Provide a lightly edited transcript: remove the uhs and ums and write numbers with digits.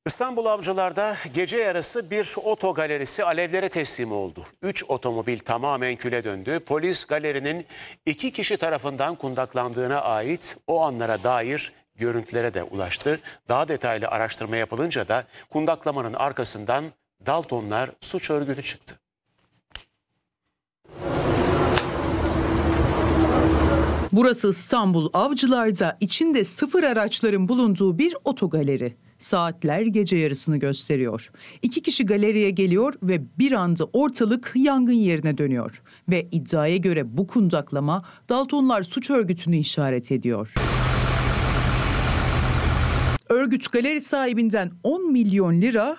İstanbul Avcılar'da gece yarısı bir oto galerisi alevlere teslim oldu. 3 otomobil tamamen küle döndü. Polis galerinin 2 kişi tarafından kundaklandığına ait o anlara dair görüntülere de ulaştı. Daha detaylı araştırma yapılınca da kundaklamanın arkasından Daltonlar suç örgütü çıktı. Burası İstanbul Avcılar'da içinde sıfır araçların bulunduğu bir otogaleri. Saatler gece yarısını gösteriyor. 2 kişi galeriye geliyor ve bir anda ortalık yangın yerine dönüyor. Ve iddiaya göre bu kundaklama Daltonlar suç örgütünü işaret ediyor. Örgüt galeri sahibinden 10 milyon lira,